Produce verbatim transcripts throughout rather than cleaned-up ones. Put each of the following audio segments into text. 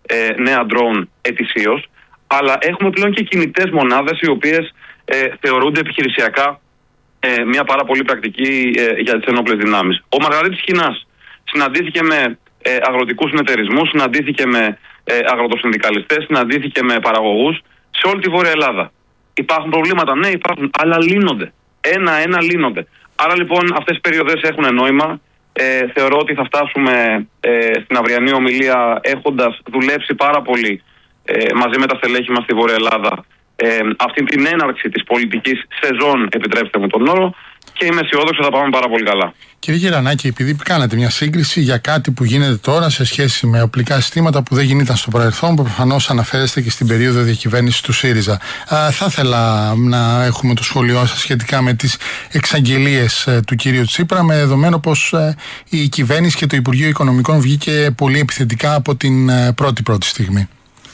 ε, νέα ντρόουν ετησίως, αλλά έχουμε πλέον και κινητές μονάδες οι οποίες ε, θεωρούνται επιχειρησιακά ε, μια πάρα πολύ πρακτική ε, για τις ενόπλες δυνάμεις. Ο Μαργαρίτης Χινάς συναντήθηκε με ε, αγροτικούς συνεταιρισμούς, συναντήθηκε με ε, αγροτοσυνδικαλιστές, συναντήθηκε με παραγωγούς σε όλη τη Βόρεια Ελλάδα. Υπάρχουν προβλήματα, ναι υπάρχουν, αλλά λύνονται. Ένα-ένα λύνονται. Άρα λοιπόν αυτές οι περιοδές έχουν νόημα. Ε, θεωρώ ότι θα φτάσουμε ε, στην αυριανή ομιλία έχοντας δουλέψει πάρα πολύ ε, μαζί με τα στελέχη μας στη Βόρεια Ελλάδα ε, αυτή την έναρξη της πολιτικής σεζόν, επιτρέψτε μου τον όρο, και είμαι αισιόδοξο θα πάμε πάρα πολύ καλά. Κύριε Γερανάκη, επειδή κάνατε μια σύγκριση για κάτι που γίνεται τώρα σε σχέση με οπλικά συστήματα που δεν γινόταν στο παρελθόν, που προφανώς αναφέρεστε και στην περίοδο διακυβέρνησης του ΣΥΡΙΖΑ, Α, θα ήθελα να έχουμε το σχόλιο σας σχετικά με τις εξαγγελίες ε, του κύριου Τσίπρα, με δεδομένο πως ε, η κυβέρνηση και το Υπουργείο Οικονομικών βγήκε πολύ επιθετικά από την ε, πρώτη πρώτη στιγμή.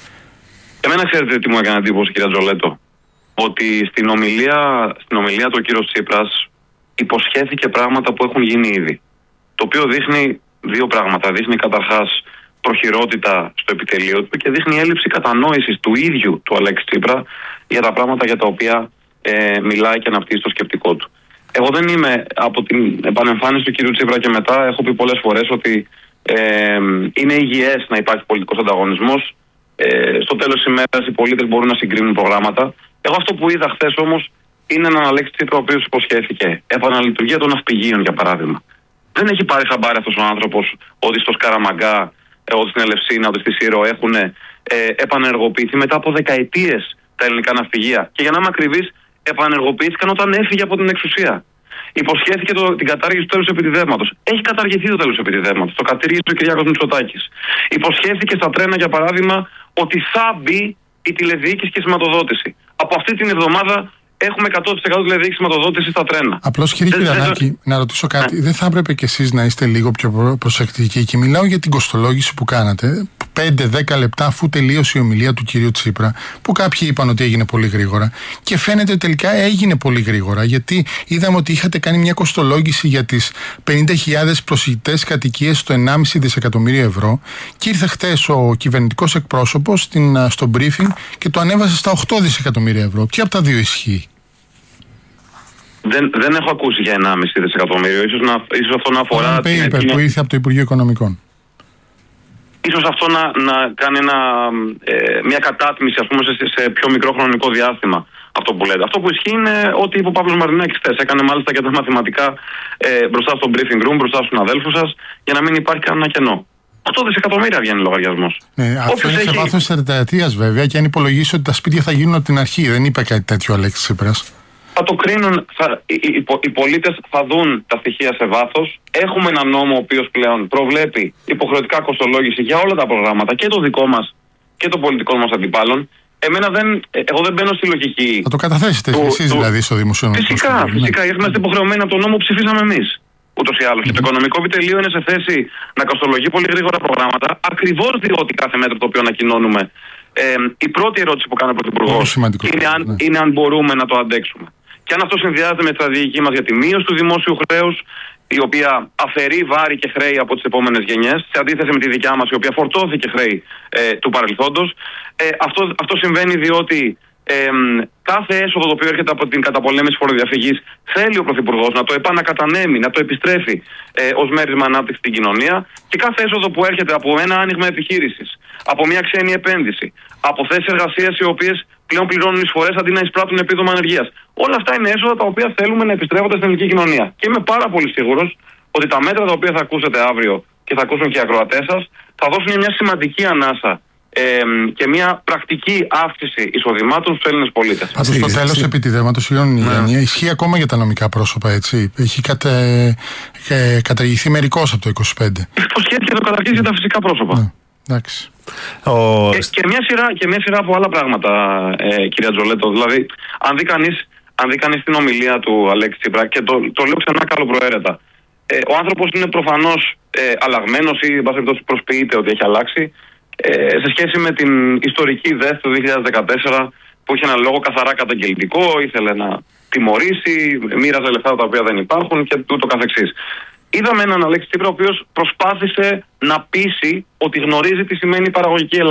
Εμένα ξέρετε τι μου έκανε εντύπωση, κύριε Τζολέτο, ότι στην ομιλία, στην ομιλία του ο κύριος Τσίπρας υποσχέθηκε πράγματα που έχουν γίνει ήδη. Το οποίο δείχνει δύο πράγματα. Δείχνει καταρχάς προχειρότητα στο επιτελείο του και δείχνει έλλειψη κατανόησης του ίδιου του Αλέξη Τσίπρα για τα πράγματα για τα οποία ε, μιλάει και αναπτύσσει το σκεπτικό του. Εγώ δεν είμαι από την επανεμφάνιση του κύριου Τσίπρα και μετά, έχω πει πολλές φορές ότι ε, είναι υγιές να υπάρχει πολιτικός ανταγωνισμός. Ε, στο τέλος της ημέρας οι πολίτες μπορούν να συγκρίνουν προγράμματα. Εγώ αυτό που είδα χθες όμως είναι έναν Αλέξη Τσίπρα ο οποίος υποσχέθηκε επαναλειτουργία των ναυπηγείων, για παράδειγμα. Δεν έχει πάρει χαμπάρι αυτός ο άνθρωπος ότι στο Σκαραμαγκά, ότι στην Ελευσίνα, ότι στη Σύρο έχουν ε, επανεργοποιηθεί μετά από δεκαετίες τα ελληνικά ναυπηγεία. Και για να είμαι ακριβής, επανεργοποιήθηκαν όταν έφυγε από την εξουσία. Υποσχέθηκε το, την κατάργηση του τέλους επιτιδεύματος. Έχει καταργηθεί το τέλος επιτιδεύματος. Το κατήργησε ο Κυριάκος Μητσοτάκης. Υποσχέθηκε στα τρένα, για παράδειγμα, ότι θα μπει η τηλεδιοίκηση και η σηματοδότηση. Από αυτή την εβδομάδα έχουμε εκατό τοις εκατό τηλεδιοίκηση σηματοδότηση στα τρένα. Απλώς, κύριε Γερανάκη, δεν... να ρωτήσω κάτι. Ναι. Δεν θα έπρεπε κι εσείς να είστε λίγο πιο προσεκτικοί? Και μιλάω για την κοστολόγηση που κάνατε πέντε δέκα λεπτά αφού τελείωσε η ομιλία του κυρίου Τσίπρα, που κάποιοι είπαν ότι έγινε πολύ γρήγορα. Και φαίνεται τελικά έγινε πολύ γρήγορα, γιατί είδαμε ότι είχατε κάνει μια κοστολόγηση για τις πενήντα χιλιάδες προσιτές κατοικίες στο ενάμιση δισεκατομμύριο ευρώ. Και ήρθε χτες ο κυβερνητικός εκπρόσωπος στην, στο briefing και το ανέβασε στα οκτώ δισεκατομμύρια ευρώ. Ποια από τα δύο ισχύει? Δεν, δεν έχω ακούσει για ενάμιση δισεκατομμύριο. Ίσως, να, ίσως αυτό να αφορά. Το paper την... που ήρθε από το Υπουργείο Οικονομικών. Ίσως αυτό να, να κάνει ένα, ε, μια κατάτμιση, ας πούμε, σε, σε πιο μικρό χρονικό διάστημα. Αυτό που λέτε. Αυτό που ισχύει είναι ότι είπε ο Παύλος Μαρινάκης χθες. Έκανε μάλιστα και τα μαθηματικά ε, μπροστά στο briefing room, μπροστά στους αδέλφους σας, για να μην υπάρχει κανένα κενό. οκτώ δισεκατομμύρια βγαίνει λογαριασμός. Ναι, αυτό είναι έχει... σε βάθος τετραετίας βέβαια, και αν υπολογίσει ότι τα σπίτια θα γίνουν από την αρχή. Δεν είπε κάτι τέτοιο ο Αλέξης Τσίπρας. Θα το κρίνουν, θα, οι, οι, οι πολίτες θα δουν τα στοιχεία σε βάθος. Έχουμε ένα νόμο ο οποίος πλέον προβλέπει υποχρεωτικά κοστολόγηση για όλα τα προγράμματα, και το δικό μας και των πολιτικών μας αντιπάλων. Εμένα δεν, εγώ δεν μπαίνω στη λογική. Θα το καταθέσετε του, εσείς του, δηλαδή στο δημοσιονομικό. Φυσικά, φυσικά, φυσικά. Γιατί είμαστε υποχρεωμένοι από το νόμο που ψηφίσαμε εμείς. Ούτως ή άλλως. Mm-hmm. Και το οικονομικό επιτελείο είναι σε θέση να κοστολογεί πολύ γρήγορα προγράμματα, ακριβώς διότι κάθε μέτρο το οποίο ανακοινώνουμε. Ε, η πρώτη ερώτηση που κάνει ο Πρωθυπουργός είναι, ναι. είναι αν μπορούμε να το αντέξουμε. Και αν αυτό συνδυάζεται με τη στρατηγική μας για τη μείωση του δημόσιου χρέους, η οποία αφαιρεί βάρη και χρέη από τις επόμενες γενιές, σε αντίθεση με τη δικιά μας, η οποία φορτώθηκε χρέη ε, του παρελθόντος. Ε, αυτό, αυτό συμβαίνει διότι ε, κάθε έσοδο το οποίο έρχεται από την καταπολέμηση φοροδιαφυγής θέλει ο Πρωθυπουργός να το επανακατανέμει, να το επιστρέφει ε, ως μέρισμα ανάπτυξη στην κοινωνία, και κάθε έσοδο που έρχεται από ένα άνοιγμα επιχείρησης, από μια ξένη επένδυση, από θέσεις εργασίας οι οποίες πλέον πληρώνουν εισφορές αντί να εισπράττουν επίδομα ανεργίας. Όλα αυτά είναι έσοδα τα οποία θέλουμε να επιστρέφονται στην ελληνική κοινωνία. Και είμαι πάρα πολύ σίγουρος ότι τα μέτρα τα οποία θα ακούσετε αύριο και θα ακούσουν και οι ακροατές σας θα δώσουν μια σημαντική ανάσα ε, και μια πρακτική αύξηση εισοδημάτων στους Έλληνες πολίτες. Πάντως το τέλος του επιτιδεύματος, συγγνώμη, ναι. ισχύει ακόμα για τα νομικά πρόσωπα, έτσι. Έχει κατε, ε, καταργηθεί μερικώς από το είκοσι πέντε. Υποσχέθηκε να το καταργήσει για τα φυσικά πρόσωπα. Ναι. Εντάξει. Ο... Και, και, μια σειρά, και μια σειρά από άλλα πράγματα, ε, κυρία Τζολέτο. Δηλαδή, αν δει κανείς, αν δει κανείς την ομιλία του Αλέξη Τσίπρα, και το, το λέω ξανά καλοπροαίρετα, ε, ο άνθρωπος είναι προφανώς ε, αλλαγμένος ή εν πάση περιπτώσει προσποιείται ότι έχει αλλάξει ε, σε σχέση με την ιστορική ΔΕΘ του δύο χιλιάδες δεκατέσσερα, που είχε ένα λόγο καθαρά καταγγελτικό, ήθελε να τιμωρήσει, μοίραζε λεφτά τα οποία δεν υπάρχουν και τούτο καθεξής. Είδαμε έναν Αλέξη Τσίπρα ο οποίος προσπάθησε να πείσει ότι γνωρίζει τι σημαίνει η παραγωγική Ελλάδα.